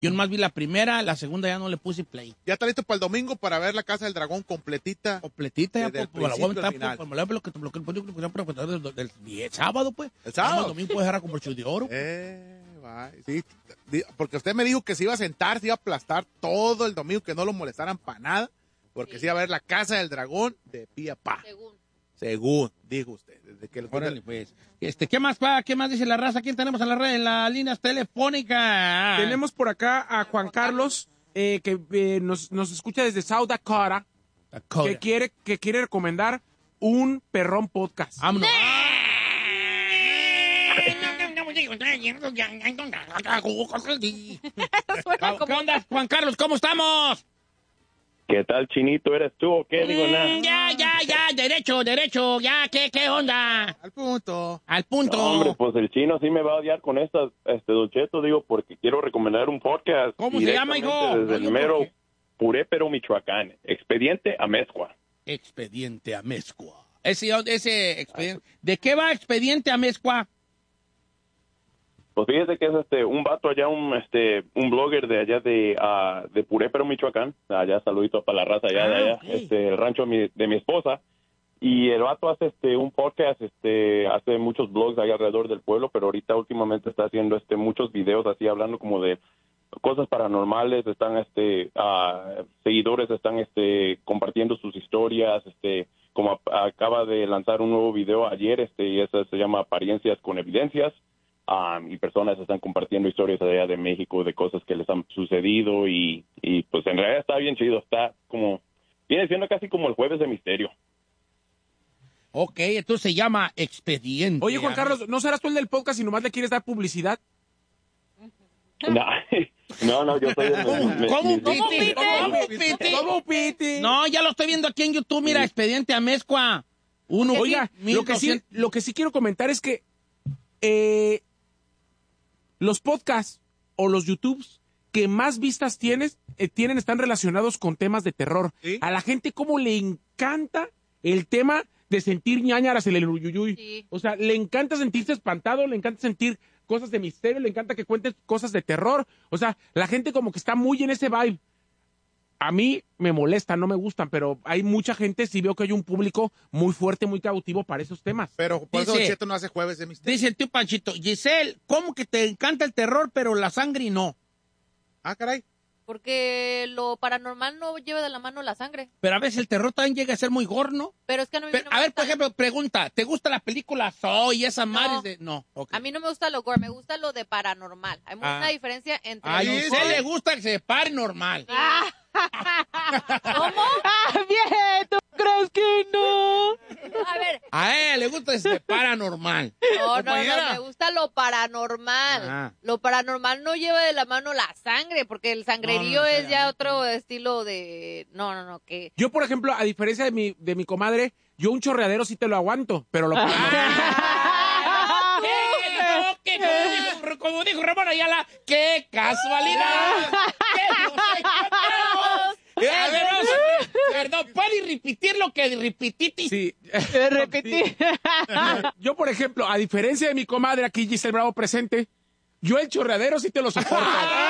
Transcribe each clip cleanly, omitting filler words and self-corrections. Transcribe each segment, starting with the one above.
Yo nomás vi la primera, la segunda ya no le puse play. ¿Ya está listo para el domingo para ver La Casa del Dragón completita? Completita ya, Desde el pues, la voy a principio al meter, final. pues, del sábado, pues. ¿El sábado? El domingo puede dejar como el de oro. Sí, porque usted me dijo que se iba a sentar, se iba a aplastar todo el domingo, que no lo molestaran para nada, porque se iba a ver La Casa del Dragón de pie a pa. Según dijo usted. Desde que Órale, pues. ¿Qué más va? ¿Qué más dice la raza? ¿Quién tenemos en la red, en las líneas telefónicas? Tenemos por acá a Juan Carlos, que nos escucha desde South Dakota, que quiere recomendar un perrón podcast. ¡Vámonos! ¿Qué onda, Juan Carlos? ¿Cómo estamos? ¿Qué tal, Chinito? ¿Eres tú o qué? Digo, nada. Ya, derecho, ya, ¿qué onda? Al punto. No, hombre, pues el chino sí me va a odiar con estas, Don Cheto, digo, porque quiero recomendar un podcast. ¿Cómo se llama, hijo? Desde el mero Purépero, Michoacán. Expediente Amezcua. Expediente Amezcua. Ese expediente. ¿De qué va Expediente Amezcua? Pues fíjese que es un vato allá, un blogger de allá de Purépero, Michoacán. Allá, saludito para la raza allá de allá, okay. El rancho de mi esposa. Y el vato hace un podcast, hace muchos blogs ahí alrededor del pueblo, pero ahorita últimamente está haciendo muchos videos así hablando como de cosas paranormales. Están seguidores están compartiendo sus historias, como acaba de lanzar un nuevo video ayer, y eso se llama Apariencias con Evidencias. Y personas están compartiendo historias allá de México de cosas que les han sucedido y pues en realidad está bien chido, viene siendo casi como el Jueves de Misterio. Ok, entonces se llama Expediente. Oye, Juan Carlos, ¿no serás tú el del podcast y nomás le quieres dar publicidad? No, yo soy ¿Cómo pite? No, ya lo estoy viendo aquí en YouTube, mira, Expediente Amezcua. Oiga, lo que sí quiero comentar es que los podcasts o los YouTubes que más vistas tienen están relacionados con temas de terror. ¿Sí? A la gente como le encanta el tema de sentir ñañaras en el uyuyuy. Sí. O sea, le encanta sentirse espantado, le encanta sentir cosas de misterio, le encanta que cuentes cosas de terror. O sea, la gente como que está muy en ese vibe. A mí me molestan, no me gustan, pero hay mucha gente, sí veo que hay un público muy fuerte, muy cautivo para esos temas. Pero por eso Cheto no hace Jueves de Misterio. Dice el tío Panchito, Giselle, ¿cómo que te encanta el terror, pero la sangre no? Ah, caray. Porque lo paranormal no lleva de la mano la sangre. Pero a veces el terror también llega a ser muy gorno. Pero es que no me A ver, por ejemplo, pregunta, ¿te gusta la película Saw y esas madres de...? No, okay. A mí no me gusta lo gore, me gusta lo de paranormal. Hay una diferencia entre... A usted le gusta que se paranormal. ¿Cómo? Bien, ¿tú crees que no? A ver. A él le gusta que se paranormal. No, me gusta lo paranormal. Lo paranormal no lleva de la mano la sangre, porque el sangrerío es ya otro estilo de... No, que... Yo, por ejemplo, a diferencia de mi comadre, yo un chorreadero sí te lo aguanto, pero lo como dijo Ramón Ayala, ¡qué casualidad! A ver, perdón, ¿puedes repetir lo que repetiste? Sí. Repetí. Yo, por ejemplo, a diferencia de mi comadre aquí, Giselle Bravo presente, yo el chorreadero sí te lo soporto.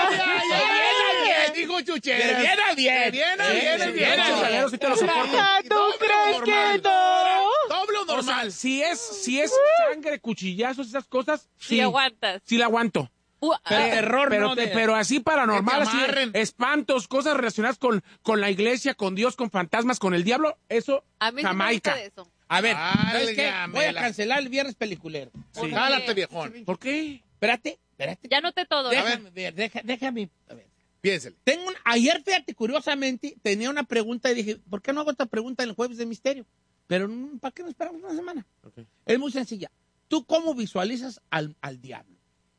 Dijo Chuchero. Bien. El chorreadero sí te lo soporto. ¿Tú crees que no? Doble o normal. O sea, si es sangre, cuchillazos, esas cosas, sí aguantas. Sí la aguanto. Pero terror pero así paranormal, así espantos, cosas relacionadas con la iglesia, con Dios, con fantasmas, con el diablo, eso, a mí Jamaica. Sí me gusta de eso. A ver, ¿sabes qué? Voy a cancelar el viernes peliculero. Sí. Jálate, viejón. ¿Por qué? Espérate. Ya noté todo. Déjame ver. Piénsele. Ayer, fíjate, curiosamente, tenía una pregunta y dije, ¿por qué no hago esta pregunta en el Jueves de Misterio? Pero, ¿para qué no esperamos una semana? Okay. Es muy sencilla. ¿Tú cómo visualizas al diablo?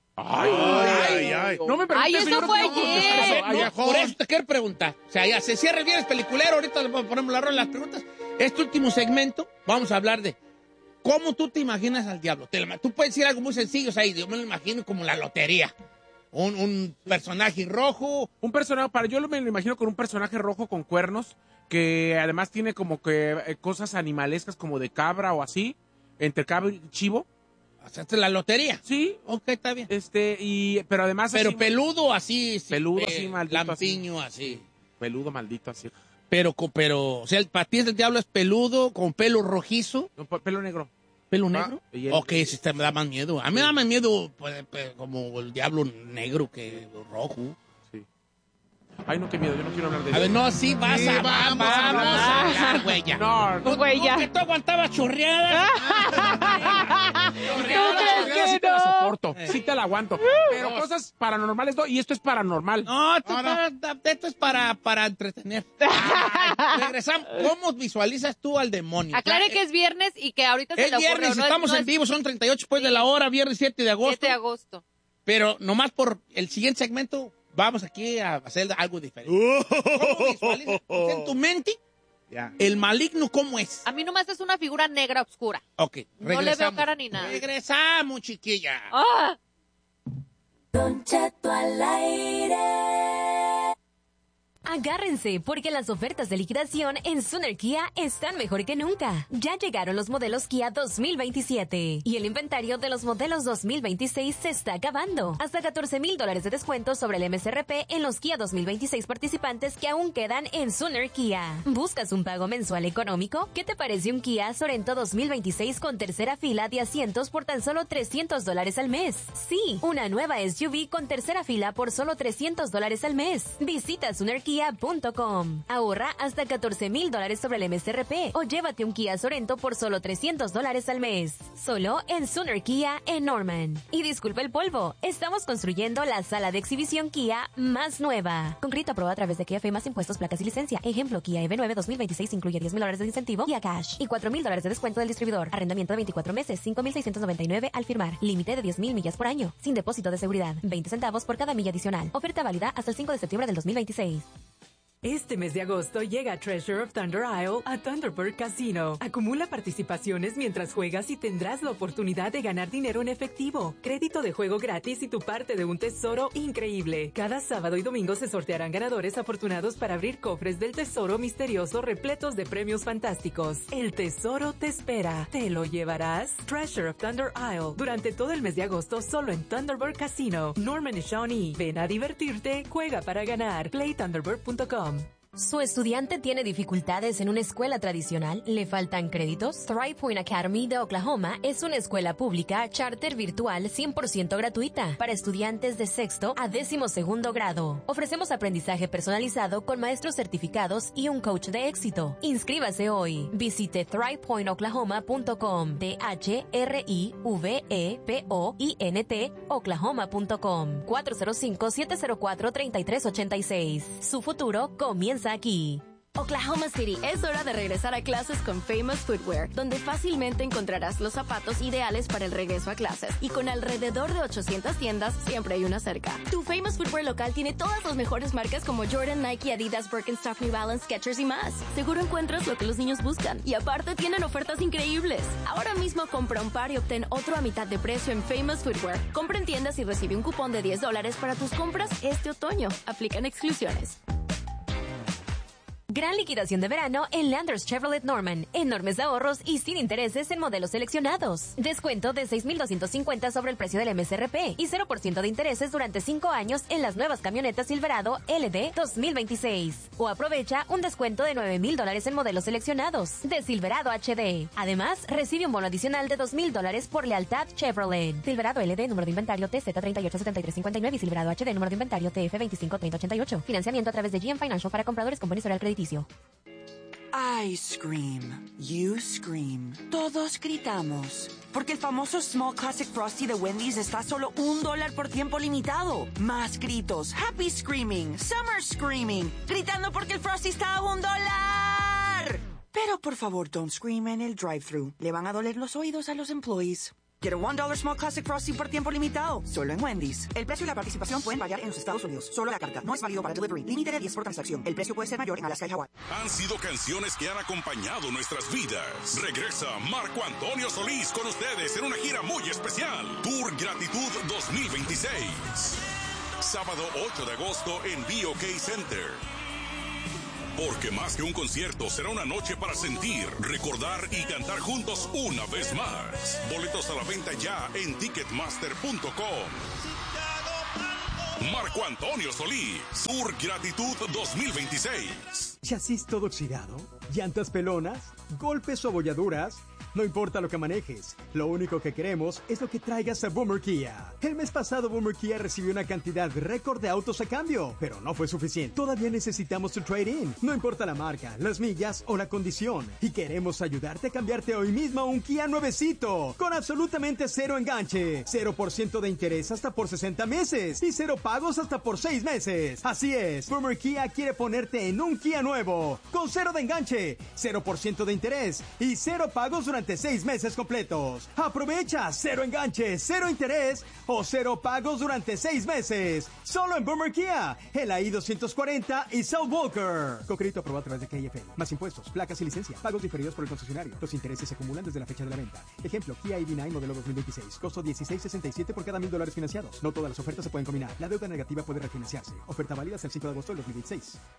Ay. No me preguntes, eso fue ayer. Por eso te quiero preguntar. O sea, ya se cierra el viernes peliculero, ahorita le ponemos la rola en las preguntas. Este último segmento, vamos a hablar de cómo tú te imaginas al diablo. Tú puedes decir algo muy sencillo, o sea, yo me lo imagino como la lotería. Un personaje rojo. Yo me lo imagino con un personaje rojo con cuernos, que además tiene como que cosas animalescas como de cabra o así, entre cabra y chivo. ¿Hacerte la lotería? Sí. Ok, está bien. Pero además... Pero así, peludo así. Peludo así, maldito. Lampiño así. Peludo, maldito así. Pero, o sea, para ti el diablo es peludo, con pelo rojizo. No, pelo negro. ¿Pelo negro? Ok, sí, me da más miedo. A mí me da más miedo pues, como el diablo negro que rojo. Sí. Ay, no, qué miedo, yo no quiero hablar de eso. A ver, no, sí, vamos a hablar, güey, ya. No, güey, ya. ¿No que tú aguantabas chorreadas? Sí te la soporto, sí te la aguanto. Pero cosas paranormales no, y esto es paranormal. No, esto es para entretener. Regresamos. ¿Cómo visualizas tú al demonio? Aclare que es viernes y que ahorita se le ocurre. Es viernes, estamos en vivo, son 38 después de la hora, viernes 7 de agosto. 7 de agosto. Pero nomás por el siguiente segmento vamos aquí a hacer algo diferente. ¿Cómo visualizas en tu mente el maligno cómo es? A mí nomás es una figura negra oscura. Ok, regresamos. No le veo cara ni nada. Regresamos, chiquilla. ¡Ah! Don Cheto al aire. Agárrense, porque las ofertas de liquidación en Sooner Kia están mejor que nunca. Ya llegaron los modelos Kia 2027 y el inventario de los modelos 2026 se está acabando. Hasta $14,000 de descuento sobre el MSRP en los Kia 2026 participantes que aún quedan en Sooner Kia. ¿Buscas un pago mensual económico? ¿Qué te parece un Kia Sorento 2026 con tercera fila de asientos por tan solo $300 al mes? Sí, una nueva SUV con tercera fila por solo $300 al mes. Visita SoonerKia.com. Ahorra hasta $14,000 sobre el MSRP o llévate un Kia Sorento por solo $300 al mes. Solo en Sooner Kia en Norman. Y disculpa el polvo, estamos construyendo la sala de exhibición Kia más nueva. Con crédito aprobado a través de Kia Fe más impuestos, placas y licencia. Ejemplo, Kia EV9 2026 incluye $10,000 de incentivo y a cash y $4,000 de descuento del distribuidor. Arrendamiento de 24 meses, $5,699 al firmar. Límite de 10,000 millas por año. Sin depósito de seguridad. 20 centavos por cada milla adicional. Oferta válida hasta el 5 de septiembre del 2026. Este mes de agosto llega Treasure of Thunder Isle a Thunderbird Casino. Acumula participaciones mientras juegas y tendrás la oportunidad de ganar dinero en efectivo, crédito de juego gratis y tu parte de un tesoro increíble. Cada sábado y domingo se sortearán ganadores afortunados para abrir cofres del tesoro misterioso repletos de premios fantásticos. El tesoro te espera. ¿Te lo llevarás? Treasure of Thunder Isle. Durante todo el mes de agosto solo en Thunderbird Casino. Norman y Shawnee. Ven a divertirte, juega para ganar. PlayThunderbird.com. ¿Su estudiante tiene dificultades en una escuela tradicional? ¿Le faltan créditos? Thrive Point Academy de Oklahoma es una escuela pública charter virtual 100% gratuita para estudiantes de sexto a 12º grado. Ofrecemos aprendizaje personalizado con maestros certificados y un coach de éxito. Inscríbase hoy. Visite thrivepointoklahoma.com. THRIVEPOINT Oklahoma.com. 405-704-3386. Su futuro comienza aquí. Oklahoma City, es hora de regresar a clases con Famous Footwear, donde fácilmente encontrarás los zapatos ideales para el regreso a clases. Y con alrededor de 800 tiendas, siempre hay una cerca. Tu Famous Footwear local tiene todas las mejores marcas como Jordan, Nike, Adidas, Birkenstock, New Balance, Skechers y más. Seguro encuentras lo que los niños buscan. Y aparte tienen ofertas increíbles. Ahora mismo compra un par y obtén otro a mitad de precio en Famous Footwear. Compra en tiendas y recibe un cupón de $10 para tus compras este otoño. Aplican exclusiones. Gran liquidación de verano en Landers Chevrolet Norman. Enormes ahorros y sin intereses en modelos seleccionados. Descuento de $6,250 sobre el precio del MSRP y 0% de intereses durante 5 años en las nuevas camionetas Silverado LD 2026. O aprovecha un descuento de $9,000 en modelos seleccionados de Silverado HD. Además, recibe un bono adicional de $2,000 por lealtad Chevrolet. Silverado LD, número de inventario TZ387359 y Silverado HD, número de inventario TF253088. Financiamiento a través de GM Financial para compradores con buen historial crediticio. I scream. You scream. Todos gritamos. Porque el famoso Small Classic Frosty de Wendy's está a solo $1 por tiempo limitado. Más gritos. Happy Screaming. Summer Screaming. Gritando porque el Frosty está a $1. Pero por favor, don't scream en el drive-thru. Le van a doler los oídos a los employees. Quiero $1 Small Classic Frosty por tiempo limitado. Solo en Wendy's. El precio y la participación pueden variar en los Estados Unidos. Solo la carta. No es válido para delivery. Límite de 10 por transacción. El precio puede ser mayor en Alaska y Hawái. Han sido canciones que han acompañado nuestras vidas. Regresa Marco Antonio Solís con ustedes en una gira muy especial. Tour Gratitud 2026. Sábado 8 de agosto en BOK Center. Porque más que un concierto, será una noche para sentir, recordar y cantar juntos una vez más. Boletos a la venta ya en Ticketmaster.com. Marco Antonio Solís, Tour Gratitud 2026. ¿Chasis todo oxidado? ¿Llantas pelonas? ¿Golpes o abolladuras? No importa lo que manejes, lo único que queremos es lo que traigas a Boomer Kia. El mes pasado Boomer Kia recibió una cantidad récord de autos a cambio, pero no fue suficiente. Todavía necesitamos tu trade-in. No importa la marca, las millas o la condición. Y queremos ayudarte a cambiarte hoy mismo a un Kia nuevecito, con absolutamente cero enganche, 0% de interés hasta por 60 meses y 0 pagos hasta por 6 meses. Así es, Boomer Kia quiere ponerte en un Kia nuevo, con 0 de enganche, 0% de interés y 0 pagos durante 6 meses completos. Aprovecha 0 enganche, 0 interés o 0 pagos durante 6 meses. Solo en Boomer Kia, el I-240 y South Walker. Con crédito aprobado a través de KFL. Más impuestos, placas y licencia. Pagos diferidos por el concesionario. Los intereses se acumulan desde la fecha de la venta. Ejemplo, Kia EV9 modelo 2026. Costo $16.67 por cada $1,000 financiados. No todas las ofertas se pueden combinar. La deuda negativa puede refinanciarse. Oferta válida hasta el 5 de agosto del 2026.